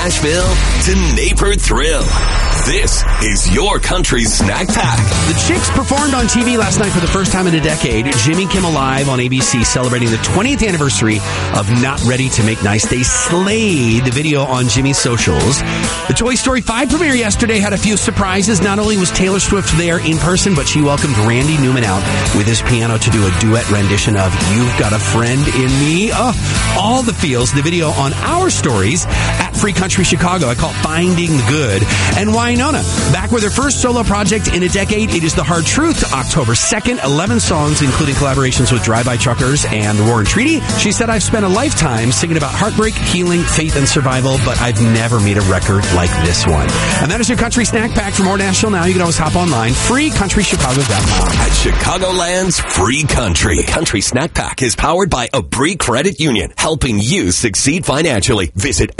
Nashville to Naper Thrill. This is your country snack pack. The Chicks performed on TV last night for the first time in a decade. Jimmy Kimmel Live on ABC celebrating the 20th anniversary of Not Ready to Make Nice. They slayed the video on Jimmy's socials. The Toy Story 5 premiere yesterday had a few surprises. Not only was Taylor Swift there in person, but she welcomed Randy Newman out with his piano to do a duet rendition of You've Got a Friend in Me. All the feels. The video on our stories at Free Country Chicago. I call it Finding the Good. And Wynonna, back with her first solo project in a decade. It is The Hard Truth, October 2nd. 11 songs, including collaborations with Drive-By Truckers and the War and Treaty. She said, I've spent a lifetime singing about heartbreak, healing, faith, and survival, but I've never made a record like this one. And that is your Country Snack Pack. For more Nashville Now, you can always hop online, freecountrychicago.com. At Chicagoland's Free Country. The Country Snack Pack is powered by Abri Credit Union, helping you succeed financially. Visit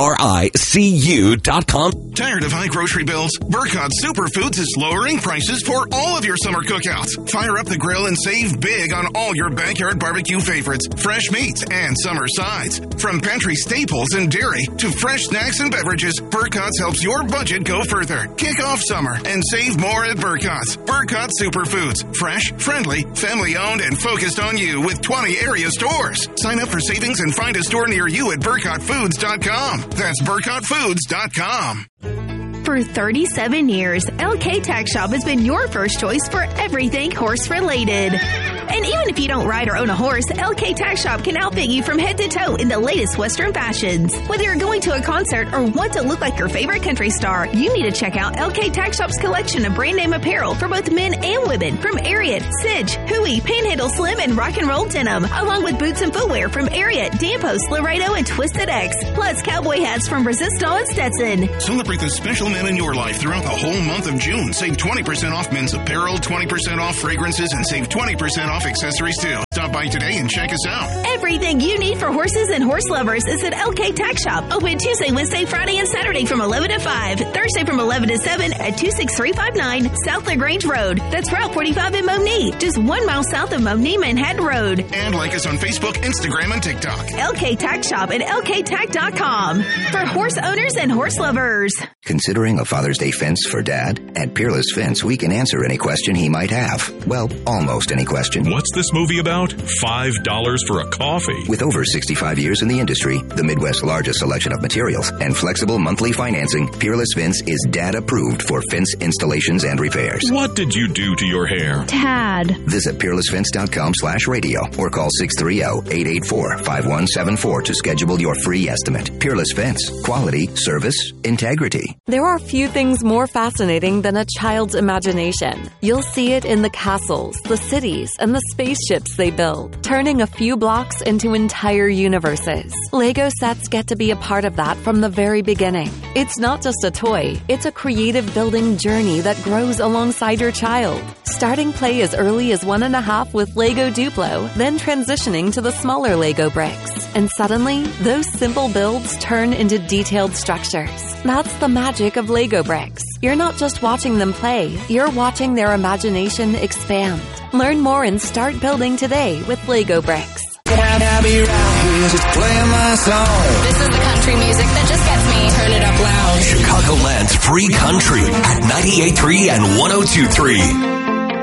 abricu.com. Tired of high grocery bills? Burkott Superfoods is lowering prices for all of your summer cookouts. Fire up the grill and save big on all your backyard barbecue favorites, fresh meats, and summer sides. From pantry staples and dairy to fresh snacks and beverages, Burkott's helps your budget go further. Kick off summer and save more at Burkott's. Burkott Superfoods. Fresh, friendly, family-owned, and focused on you with 20 area stores. Sign up for savings and find a store near you at BurkottFoods.com. That's BurkottFoods.com. For 37 years, LK Tack Shop has been your first choice for everything horse-related. And even if you don't ride or own a horse, LK Tack Shop can outfit you from head to toe in the latest Western fashions. Whether you're going to a concert or want to look like your favorite country star, you need to check out LK Tack Shop's collection of brand name apparel for both men and women from Ariat, Sidge, Huey, Panhandle Slim, and Rock and Roll Denim, along with boots and footwear from Ariat, Danpost, Laredo, and Twisted X, plus cowboy hats from Resistol and Stetson. Celebrate the special men in your life throughout the whole month of June. Save 20% off men's apparel, 20% off fragrances, and save 20% off accessories too. Stop by today and check us out. Everything you need for horses and horse lovers is at LK Tack Shop. Open Tuesday, Wednesday, Friday, and Saturday from 11 to 5. Thursday from 11 to 7 at 26359 South LaGrange Road. That's Route 45 in Momney, just 1 mile south of Momney Manhattan Road. And like us on Facebook, Instagram, and TikTok. LK Tack Shop at LKTack.com for horse owners and horse lovers. Considering a Father's Day fence for Dad? At Peerless Fence, we can answer any question he might have. Well, almost any question. What's this movie about? $5 for a coffee. With over 65 years in the industry, the Midwest's largest selection of materials, and flexible monthly financing, Peerless Fence is Dad approved for fence installations and repairs. What did you do to your hair? Dad. Visit peerlessfence.com/radio or call 630-884-5174 to schedule your free estimate. Peerless Fence. Quality, service, integrity. There are few things more fascinating than a child's imagination. You'll see it in the castles, the cities, and the spaceships they build, turning a few blocks into entire universes. Lego sets get to be a part of that from the very beginning. It's not just a toy, it's a creative building journey that grows alongside your child. Starting play as early as 1.5 with Lego Duplo, then transitioning to the smaller Lego bricks. And suddenly, those simple builds turn into detailed structures. That's the magic of Lego bricks. You're not just watching them play, you're watching their imagination expand. Learn more and start building today with Lego bricks. This is the country music that just gets me. Turn it up loud. Chicagoland's Free Country at 98.3 and 102.3.